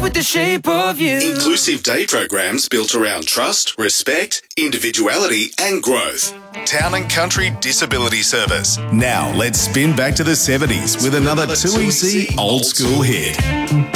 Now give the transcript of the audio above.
with the shape of you. Inclusive day programs built around trust, respect, individuality and growth. Town and Country Disability Service. Now let's spin back to the 70s with another 2EC old school hit.